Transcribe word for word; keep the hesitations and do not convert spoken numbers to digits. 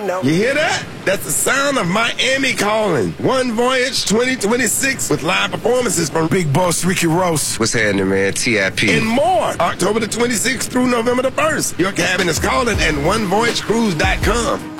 know. You hear that? That's the sound of Miami calling. One Voyage twenty twenty-six with live performances from Big Boss Ricky Ross. What's happening, man? T I P. And more. October the twenty-sixth through November the first. Your cabin is calling at one voyage cruise dot com.